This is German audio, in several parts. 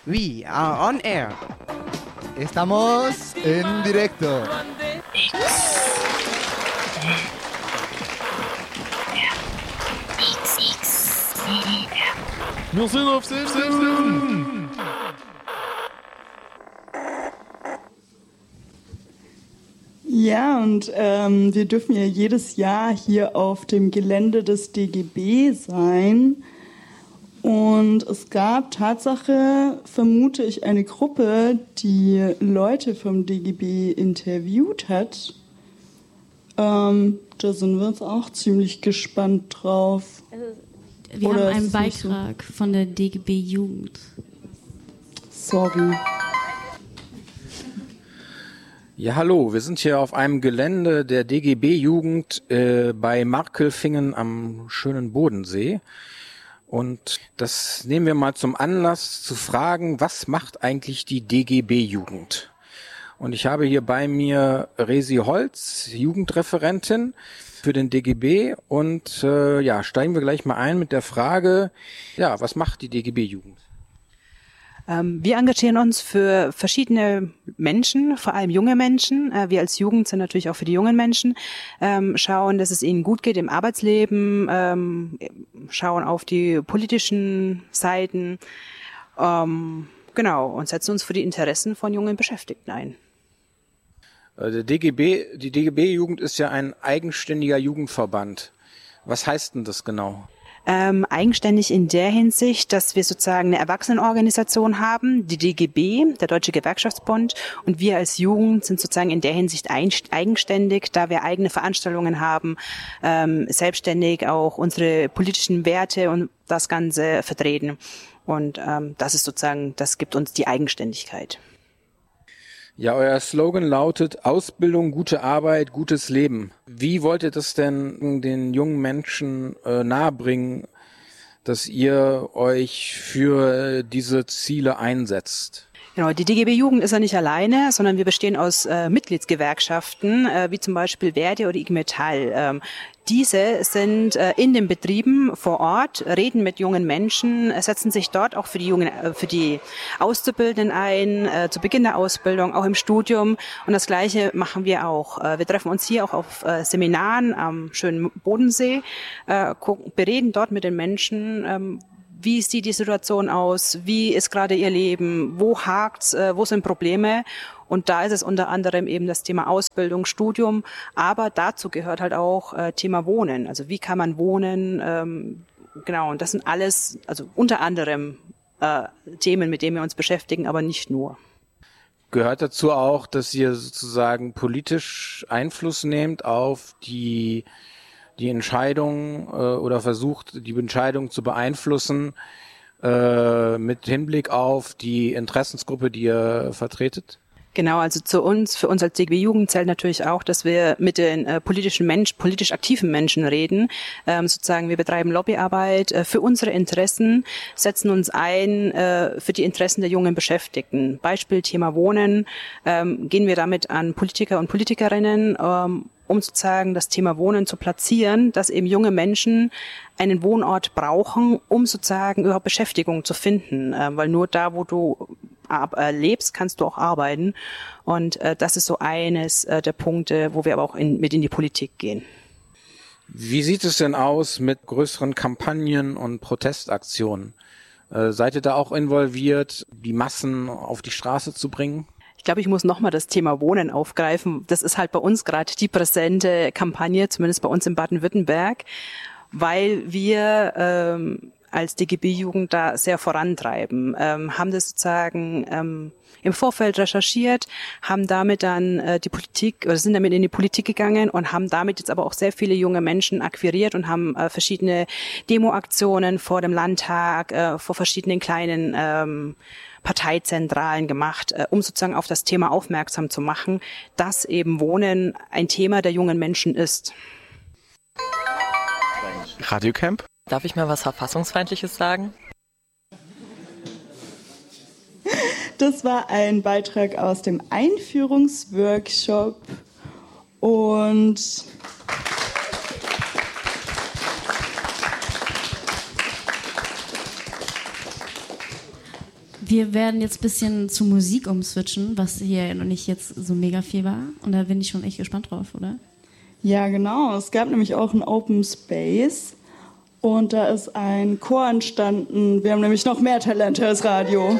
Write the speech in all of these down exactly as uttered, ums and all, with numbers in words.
We are on air. Estamos en directo. Wir sind auf Sendung. Ja, und ähm, wir dürfen ja jedes Jahr hier auf dem Gelände des D G B sein. Und es gab Tatsache, vermute ich, eine Gruppe, die Leute vom D G B interviewt hat. Ähm, da sind wir jetzt auch ziemlich gespannt drauf. Wir Oder haben einen ist es nicht so? Beitrag von der D G B Jugend. Sorry. Ja, hallo, wir sind hier auf einem Gelände der D G B Jugend äh, bei Markelfingen am schönen Bodensee. Und das nehmen wir mal zum Anlass zu fragen, was macht eigentlich die D G B Jugend? Und ich habe hier bei mir Resi Holz, Jugendreferentin für den D G B. Und äh, ja, steigen wir gleich mal ein mit der Frage, ja, was macht die D G B Jugend? Ähm, wir engagieren uns für verschiedene Menschen, vor allem junge Menschen. Äh, wir als Jugend sind natürlich auch für die jungen Menschen, ähm, schauen, dass es ihnen gut geht im Arbeitsleben, ähm, schauen auf die politischen Seiten, ähm, genau, und setzen uns für die Interessen von jungen Beschäftigten ein. Der D G B, die D G B-Jugend ist ja ein eigenständiger Jugendverband. Was heißt denn das genau? Ähm, eigenständig in der Hinsicht, dass wir sozusagen eine Erwachsenenorganisation haben, die D G B, der Deutsche Gewerkschaftsbund, und wir als Jugend sind sozusagen in der Hinsicht ein, eigenständig, da wir eigene Veranstaltungen haben, ähm, selbstständig auch unsere politischen Werte und das Ganze vertreten. Und ähm, das ist sozusagen, das gibt uns die Eigenständigkeit. Ja, euer Slogan lautet Ausbildung, gute Arbeit, gutes Leben. Wie wollt ihr das denn den jungen Menschen äh, nahebringen, dass ihr euch für diese Ziele einsetzt? Genau, die D G B Jugend ist ja nicht alleine, sondern wir bestehen aus äh, Mitgliedsgewerkschaften, äh, wie zum Beispiel Verdi oder I G Metall. Ähm, diese sind äh, in den Betrieben vor Ort, reden mit jungen Menschen, äh, setzen sich dort auch für die jungen, äh, für die Auszubildenden ein, äh, zu Beginn der Ausbildung, auch im Studium. Und das Gleiche machen wir auch. Äh, wir treffen uns hier auch auf äh, Seminaren am schönen Bodensee, äh, gucken, bereden dort mit den Menschen. Ähm, Wie sieht die Situation aus? Wie ist gerade ihr Leben? Wo hakt's? Äh, wo sind Probleme? Und da ist es unter anderem eben das Thema Ausbildung, Studium. Aber dazu gehört halt auch äh, Thema Wohnen. Also wie kann man wohnen? Ähm, genau. Und das sind alles, also unter anderem äh, Themen, mit denen wir uns beschäftigen, aber nicht nur. Gehört dazu auch, dass ihr sozusagen politisch Einfluss nehmt auf die die Entscheidung äh, oder versucht, die Entscheidung zu beeinflussen äh, mit Hinblick auf die Interessensgruppe, die ihr vertretet? Genau, also zu uns, für uns als D G B Jugend zählt natürlich auch, dass wir mit den äh, politischen Menschen, politisch aktiven Menschen reden. Ähm, sozusagen, wir betreiben Lobbyarbeit äh, für unsere Interessen, setzen uns ein äh, für die Interessen der jungen Beschäftigten. Beispiel Thema Wohnen, ähm, gehen wir damit an Politiker und Politikerinnen, ähm, um sozusagen das Thema Wohnen zu platzieren, dass eben junge Menschen einen Wohnort brauchen, um sozusagen überhaupt Beschäftigung zu finden. Äh, weil nur da, wo du ab, äh, lebst, kannst du auch arbeiten. Und äh, das ist so eines äh, der Punkte, wo wir aber auch in, mit in die Politik gehen. Wie sieht es denn aus mit größeren Kampagnen und Protestaktionen? Äh, seid ihr da auch involviert, die Massen auf die Straße zu bringen? Ich glaube, ich muss nochmal das Thema Wohnen aufgreifen. Das ist halt bei uns gerade die präsente Kampagne, zumindest bei uns in Baden-Württemberg, weil wir ähm, als D G B Jugend da sehr vorantreiben, ähm, haben das sozusagen ähm, im Vorfeld recherchiert, haben damit dann äh, die Politik oder sind damit in die Politik gegangen und haben damit jetzt aber auch sehr viele junge Menschen akquiriert und haben äh, verschiedene Demoaktionen vor dem Landtag, äh, vor verschiedenen kleinen ähm, Parteizentralen gemacht, äh, um sozusagen auf das Thema aufmerksam zu machen, dass eben Wohnen ein Thema der jungen Menschen ist. Radiocamp? Darf ich mal was Verfassungsfeindliches sagen? Das war ein Beitrag aus dem Einführungsworkshop und Wir werden jetzt ein bisschen zu Musik umswitchen, was hier noch nicht jetzt so mega viel war. Und da bin ich schon echt gespannt drauf, oder? Ja, genau. Es gab nämlich auch einen Open Space und da ist ein Chor entstanden. Wir haben nämlich noch mehr Talente als Radio.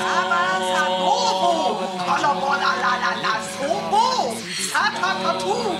Tatatatou!